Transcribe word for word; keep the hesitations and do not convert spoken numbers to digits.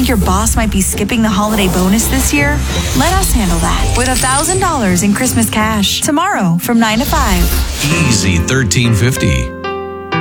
Think your boss might be skipping the holiday bonus this year? Let us handle that with one thousand dollars in Christmas cash tomorrow from nine to five. Easy thirteen fifty.